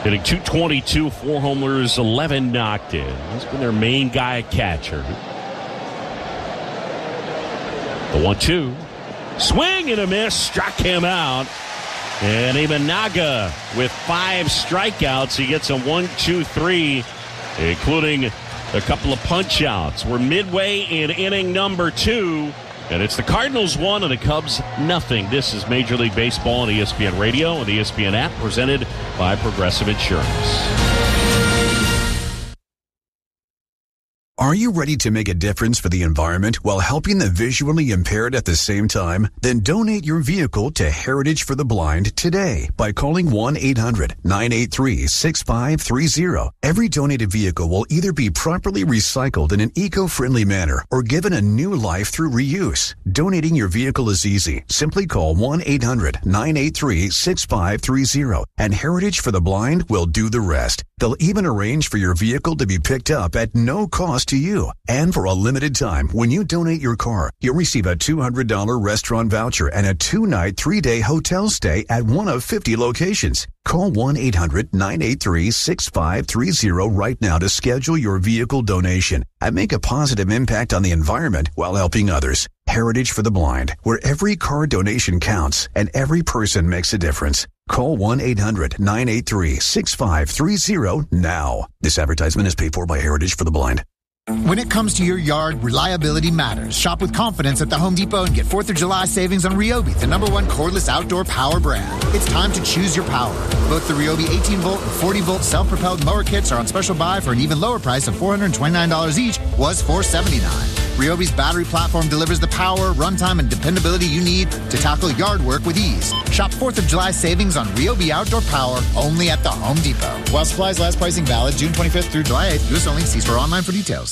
Hitting .222, 4 homers, 11 knocked in. He's been their main guy at catcher. The 1-2. Swing and a miss. Struck him out. And Imanaga with 5 strikeouts. He gets a 1-2-3, including a couple of punch-outs. We're midway in inning number 2. And it's the Cardinals 1 and the Cubs nothing. This is Major League Baseball on ESPN Radio and the ESPN app, presented by Progressive Insurance. Are you ready to make a difference for the environment while helping the visually impaired at the same time? Then donate your vehicle to Heritage for the Blind today by calling 1-800-983-6530. Every donated vehicle will either be properly recycled in an eco-friendly manner or given a new life through reuse. Donating your vehicle is easy. Simply call 1-800-983-6530 and Heritage for the Blind will do the rest. They'll even arrange for your vehicle to be picked up at no cost to you. And for a limited time, when you donate your car, you'll receive a $200 restaurant voucher and a 2-night, 3-day hotel stay at one of 50 locations. Call 1-800-983-6530 right now to schedule your vehicle donation and make a positive impact on the environment while helping others. Heritage for the Blind, where every car donation counts and every person makes a difference. Call 1-800-983-6530 now. This advertisement is paid for by Heritage for the Blind. When it comes to your yard, reliability matters. Shop with confidence at the Home Depot and get 4th of July savings on Ryobi, the #1 cordless outdoor power brand. It's time to choose your power. Both the Ryobi 18-volt and 40-volt self-propelled mower kits are on special buy for an even lower price of $429 each, was $479. Ryobi's battery platform delivers the power, runtime, and dependability you need to tackle yard work with ease. Shop 4th of July savings on Ryobi outdoor power only at the Home Depot. While supplies last, pricing valid June 25th through July 8th. U.S. only. See store online for details.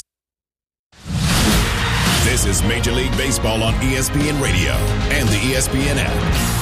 This is Major League Baseball on ESPN Radio and the ESPN app.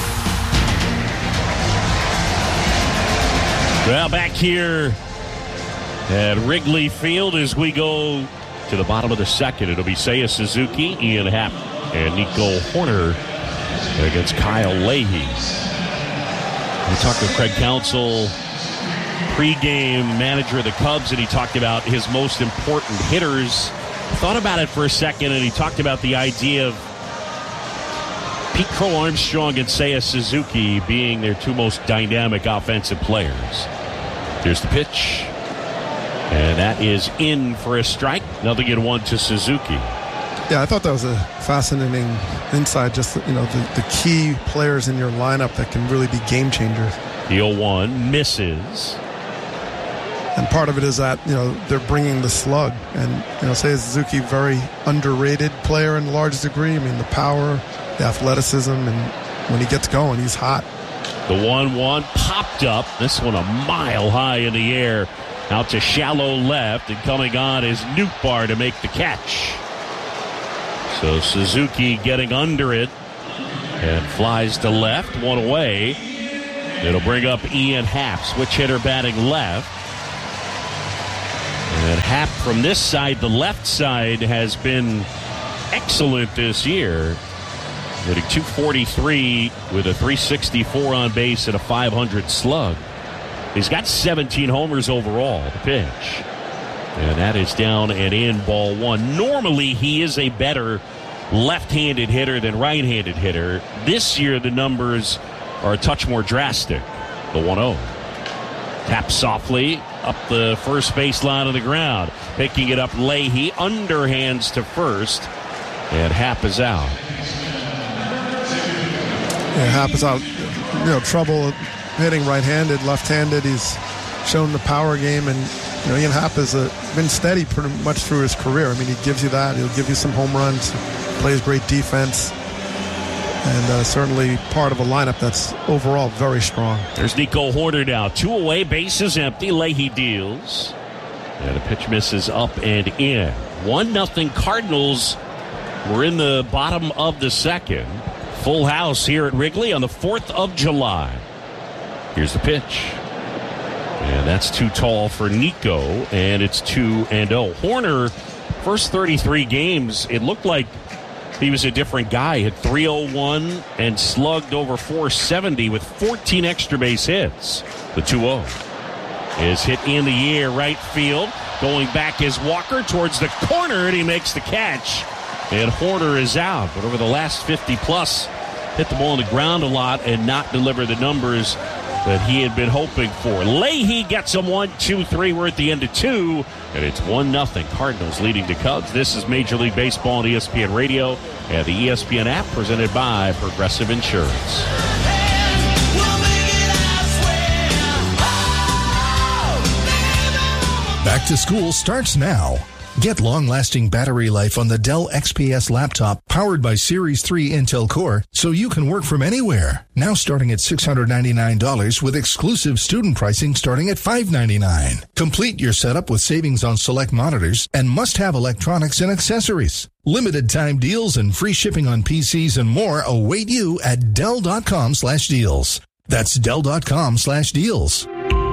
Well, back here at Wrigley Field as we go to the bottom of the second. It'll be Seiya Suzuki, Ian Happ, and Nico Hoerner against Kyle Leahy. We talked with Craig Counsell, pregame manager of the Cubs, and he talked about his most important hitters. Thought about it for a second, and he talked about the idea of Pete Crow Armstrong and Seiya Suzuki being their 2 most dynamic offensive players. Here's the pitch. And that is in for a strike. 0-1 to Suzuki. Yeah, I thought that was a fascinating insight. Just, the key players in your lineup that can really be game changers. The 0-1 misses. And part of it is that, they're bringing the slug. And, Seiya Suzuki, very underrated player in a large degree. I mean, the power, the athleticism, and when he gets going, he's hot. The 1-1 popped up. This one a mile high in the air. Out to shallow left, and coming on is Nootbaar to make the catch. So Suzuki getting under it and flies to left, 1 away. It'll bring up Ian Happ, switch hitter batting left. And Happ from this side, the left side, has been excellent this year. Hitting .243 with a .364 on base and a .500 slug. He's got 17 homers overall, the pitch. And that is down and in, ball 1. Normally, he is a better left-handed hitter than right-handed hitter. This year, the numbers are a touch more drastic. The 1-0. Tap softly up the first baseline of the ground. Picking it up, Leahy. Underhands to first. And Happ is out. Yeah, Happ is out. Trouble hitting right-handed, left-handed. He's shown the power game, and Ian Happ has been steady pretty much through his career. I mean, he gives you that. He'll give you some home runs, plays great defense, and certainly part of a lineup that's overall very strong. There's Nico Hoerner now. 2 away, bases empty. Leahy deals. And a pitch misses up and in. 1-0 Cardinals. We're in the bottom of the second. Full house here at Wrigley on the 4th of July. Here's the pitch. And that's too tall for Nico, and it's 2-0. Hoerner, first 33 games, it looked like he was a different guy. Hit .301 and slugged over .470 with 14 extra base hits. The 2-0. is hit in the air right field. Going back is Walker towards the corner, and he makes the catch. And Horner is out. But over the last 50-plus, hit the ball on the ground a lot and not deliver the numbers that he had been hoping for. Leahy gets him 1-2-3. We're at the end of 2, and it's 1-0. Cardinals leading the Cubs. This is Major League Baseball on ESPN Radio and the ESPN app, presented by Progressive Insurance. Back to school starts now. Get long-lasting battery life on the Dell XPS laptop powered by Series 3 Intel Core so you can work from anywhere. Now starting at $699 with exclusive student pricing starting at $599. Complete your setup with savings on select monitors and must-have electronics and accessories. Limited time deals and free shipping on PCs and more await you at Dell.com/deals. That's Dell.com/deals.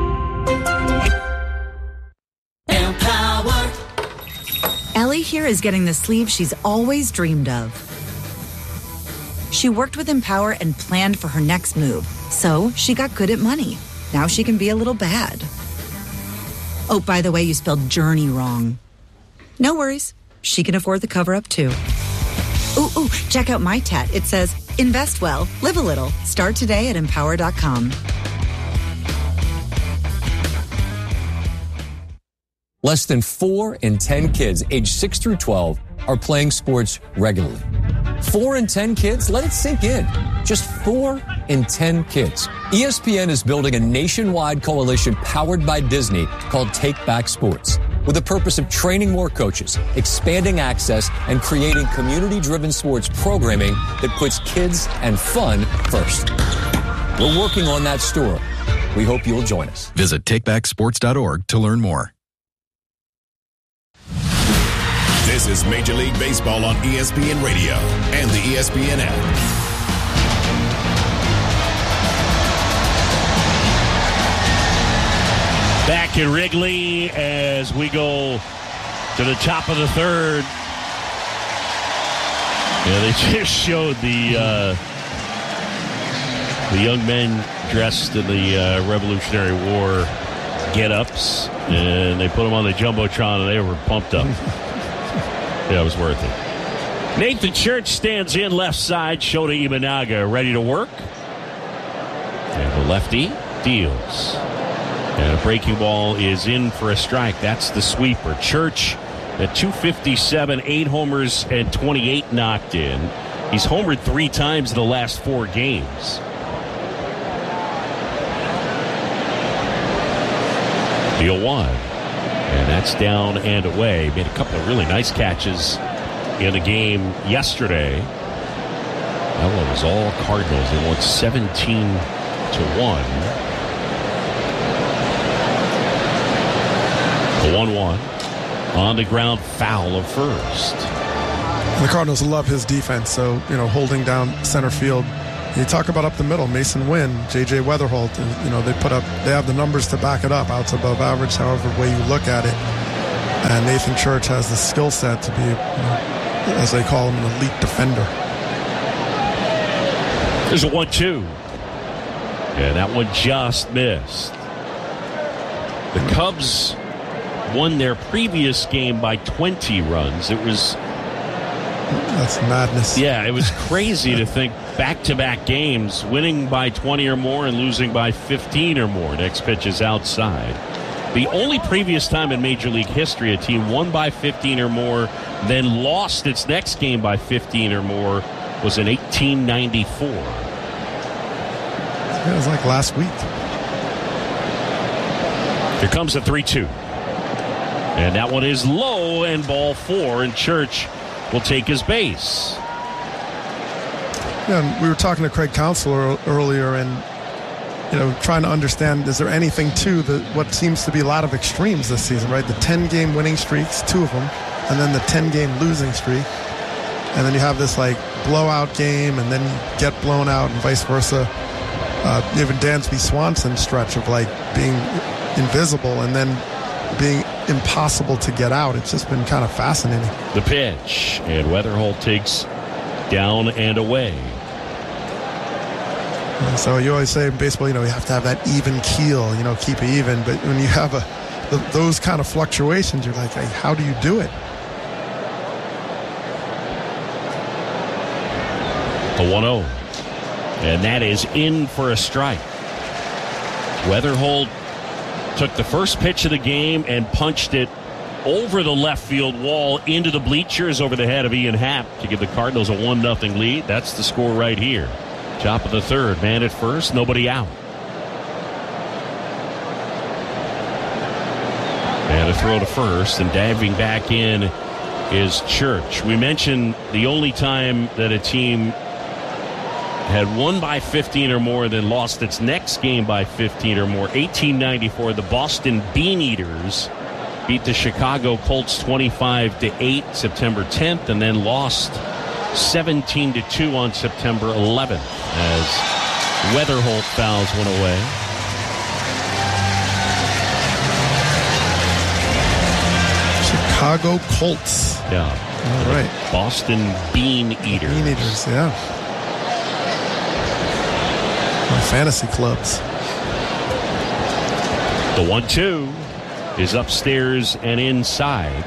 Ellie here is getting the sleeve she's always dreamed of. She worked with Empower and planned for her next move, so she got good at money. Now she can be a little bad. Oh, by the way, you spelled journey wrong. No worries. She can afford the cover-up, too. Ooh, check out my tat. It says, invest well, live a little. Start today at Empower.com. Less than 4 in 10 kids aged 6 through 12 are playing sports regularly. 4 in 10 kids? Let it sink in. Just 4 in 10 kids. ESPN is building a nationwide coalition powered by Disney called Take Back Sports, with the purpose of training more coaches, expanding access, and creating community-driven sports programming that puts kids and fun first. We're working on that story. We hope you'll join us. Visit takebacksports.org to learn more. This is Major League Baseball on ESPN Radio and the ESPN app. Back in Wrigley as we go to the top of the third. Yeah, they just showed the young men dressed in the Revolutionary War get-ups, and they put them on the Jumbotron, and they were pumped up. Yeah, it was worth it. Nathan Church stands in left side. Shota Imanaga ready to work. And the lefty deals. And a breaking ball is in for a strike. That's the sweeper. Church at 257, 8 homers and 28 knocked in. He's homered 3 times in the last 4 games. The 0-1. And that's down and away. Made a couple of really nice catches in the game yesterday. Well, it was all Cardinals. They won 17-1. The 1-1 on the ground, foul of first. And the Cardinals love his defense, so, holding down center field. You talk about up the middle, Mason Wynn, J.J. Weatherholt, they have the numbers to back it up, outs above average, however way you look at it. And Nathan Church has the skill set to be, as they call him, an elite defender. There's a 1-2. And that one just missed. The Cubs won their previous game by 20 runs. That's madness. Yeah, it was crazy to think back-to-back games, winning by 20 or more and losing by 15 or more. Next pitch is outside. The only previous time in Major League history a team won by 15 or more, then lost its next game by 15 or more was in 1894. It was like last week. Here comes the 3-2. And that one is low and ball 4, and Church will take his base. Yeah, we were talking to Craig Counsell earlier, and trying to understand, is there anything to what seems to be a lot of extremes this season, right? The 10-game winning streaks, 2 of them, and then the 10-game losing streak, and then you have this blowout game, and then you get blown out, and vice versa. Even Dansby Swanson stretch of being invisible and then being impossible to get out. It's just been kind of fascinating. The pitch, and Weatherholt takes down and away. So you always say in baseball, you have to have that even keel, keep it even. But when you have those kind of fluctuations, you're like, hey, how do you do it? The 1-0. And that is in for a strike. Wetherholt took the first pitch of the game and punched it over the left field wall into the bleachers over the head of Ian Happ to give the Cardinals a 1-0 lead. That's the score right here. Top of the third, man at first, nobody out. And a throw to first, and diving back in is Church. We mentioned the only time that a team had won by 15 or more, then lost its next game by 15 or more. 1894, the Boston Bean Eaters beat the Chicago Colts 25-8 September 10th, and then lost 17-2 on September 11th as Wetherholt fouls one away. Chicago Colts. Yeah. All right. Boston Bean Eaters. Bean Eaters, yeah. My fantasy clubs. The 1-2 is upstairs and inside.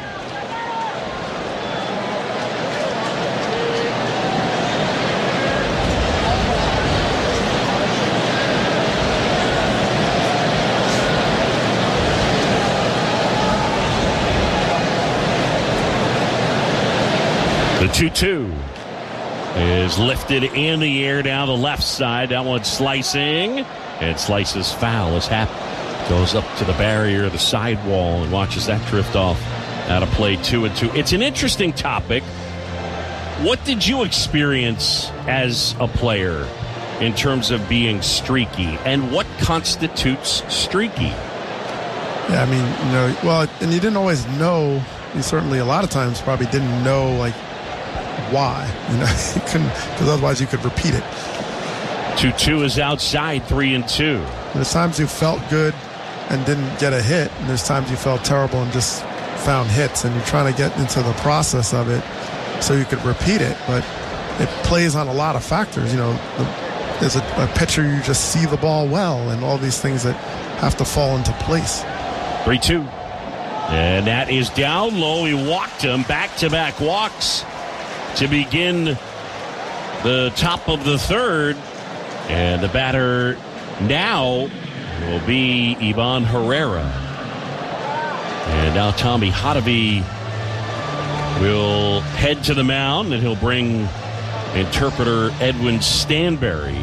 The 2-2 is lifted in the air down the left side. That one slicing, and slices foul as Happ goes up to the barrier, the sidewall, and watches that drift off out of play. 2-2. It's an interesting topic. What did you experience as a player in terms of being streaky, and what constitutes streaky? Yeah, I mean, well, and you didn't always know. You certainly a lot of times probably didn't know, like, why. You couldn't, because otherwise you could repeat it. 2-2 is outside. 3-2. There's times you felt good and didn't get a hit, and there's times you felt terrible and just found hits, and you're trying to get into the process of it so you could repeat it. But it plays on a lot of factors. There's a pitcher, you just see the ball well, and all these things that have to fall into place. 3-2. And that is down low. He walked him. Back-to-back walks to begin the top of the third. And the batter now will be Ivan Herrera. And now Tommy Hotovy will head to the mound, and he'll bring interpreter Edwin Stanberry.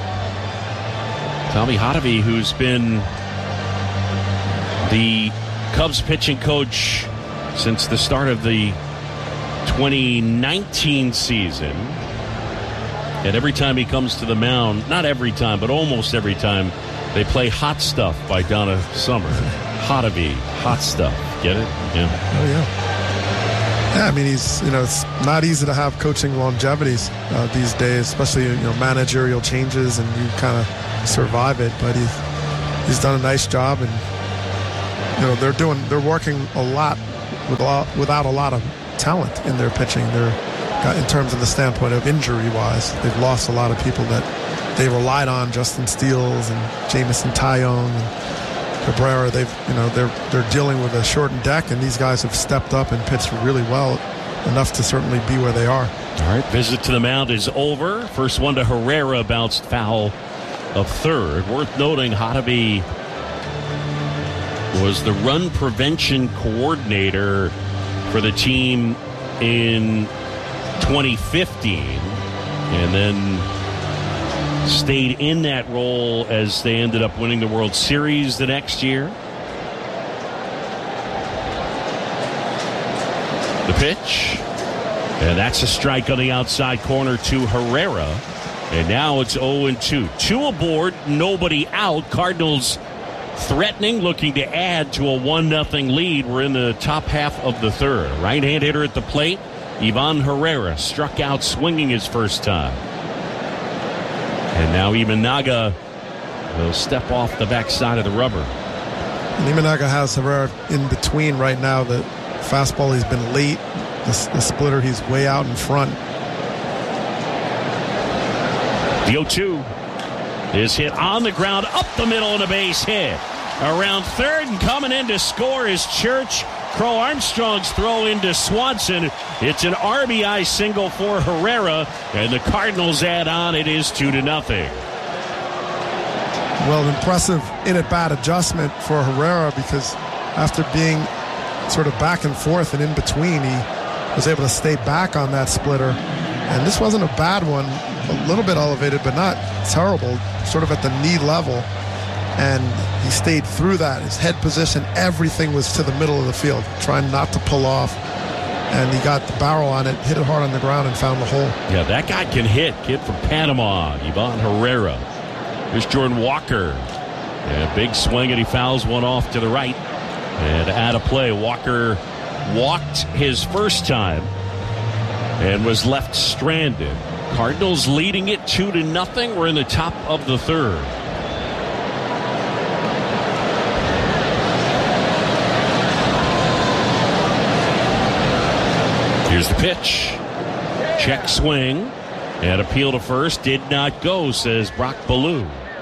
Tommy Hotovy, who's been the Cubs pitching coach since the start of the 2019 season. And every time he comes to the mound, not every time, but almost every time, they play Hot Stuff by Donna Summer. Hotovy, Hot Stuff. Get it? Yeah. Oh, yeah. Yeah, I mean, it's not easy to have coaching longevities these days, especially, managerial changes, and you kind of survive it. But he's done a nice job, and they're working a lot without a lot of talent in their pitching. In terms of the standpoint of injury-wise, they've lost a lot of people that they relied on. Justin Steele and Jameson Taillon and Cabrera. They're dealing with a shortened deck, and these guys have stepped up and pitched really well, enough to certainly be where they are. All right, visit to the mound is over. First one to Herrera, bounced foul of third. Worth noting, Hotovy was the run prevention coordinator for the team in 2015, and then stayed in that role as they ended up winning the World Series the next year. The pitch, and that's a strike on the outside corner to Herrera, and now it's 0-2. 2 aboard, nobody out. Cardinals threatening, looking to add to a 1-0 lead. We're in the top half of the third. Right-hand hitter at the plate, Ivan Herrera, struck out swinging his first time. And now Imanaga will step off the backside of the rubber. And Imanaga has Herrera in between right now. The fastball, he's been late. The splitter, he's way out in front. The 0-2 is hit on the ground, up the middle, and a base hit. Around third and coming in to score is Church. Crow Armstrong's throw into Swanson. It's an RBI single for Herrera, and the Cardinals add on. It is 2-0. Well, impressive in-at-bat adjustment for Herrera, because after being sort of back and forth and in between, he was able to stay back on that splitter. And this wasn't a bad one, a little bit elevated, but not terrible, sort of at the knee level. And he stayed through that. His head position, everything was to the middle of the field, trying not to pull off. And he got the barrel on it, hit it hard on the ground, and found the hole. Yeah, that guy can hit. Kid from Panama, Ivan Herrera. Here's Jordan Walker. And a big swing, and he fouls one off to the right. And out of play, Walker walked his first time and was left stranded. Cardinals leading it 2-0. We're in the top of the third. Here's the pitch. Check swing. And appeal to first did not go, says Brock Ballou.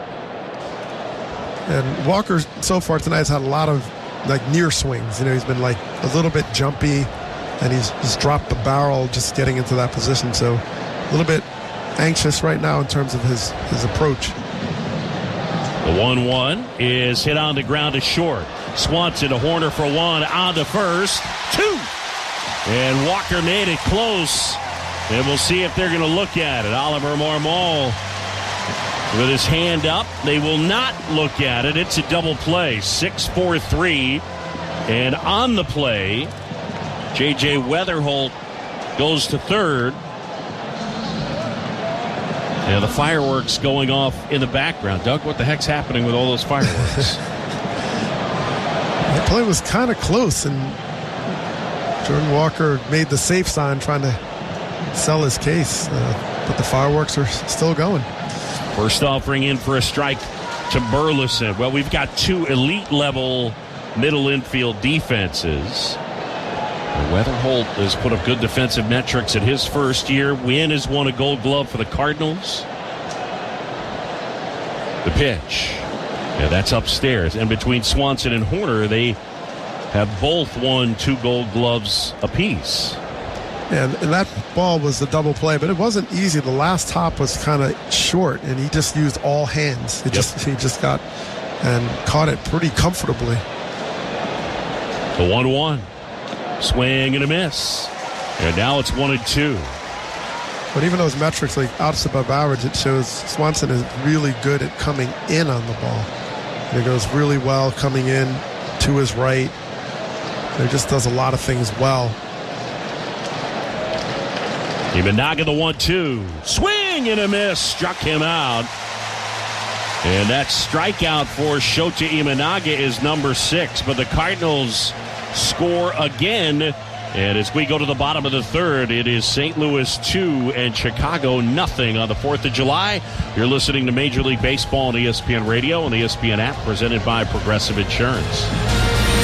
And Walker, so far tonight, has had a lot of near swings. He's been a little bit jumpy, and he's just dropped the barrel just getting into that position. So a little bit anxious right now in terms of his approach. The 1-1 is hit on the ground to short. Swanson to Horner for one, on to first, 2. And Walker made it close. And we'll see if they're going to look at it. Oliver Marmol with his hand up. They will not look at it. It's a double play. 6-4-3. And on the play, J.J. Weatherholt goes to third. And the fireworks going off in the background. Doug, what the heck's happening with all those fireworks? The play was kind of close, and Jordan Walker made the safe sign trying to sell his case, but the fireworks are still going. First offering in for a strike to Burleson. Well, we've got 2 elite-level middle infield defenses. Weatherholt has put up good defensive metrics in his first year. Wynn has won a Gold Glove for the Cardinals. The pitch. Yeah, that's upstairs. And between Swanson and Horner, they have both won 2 Gold Gloves apiece. And that ball was the double play, but it wasn't easy. The last hop was kind of short, and he just used all hands. He just got and caught it pretty comfortably. The 1-1. Swing and a miss. And now it's 1-2. But even those metrics, outs above average, it shows Swanson is really good at coming in on the ball. And it goes really well coming in to his right. He just does a lot of things well. Imanaga the 1-2. Swing and a miss. Struck him out. And that strikeout for Shota Imanaga is number 6. But the Cardinals score again. And as we go to the bottom of the third, it is St. Louis 2 and Chicago nothing on the 4th of July. You're listening to Major League Baseball on ESPN Radio and the ESPN app, presented by Progressive Insurance.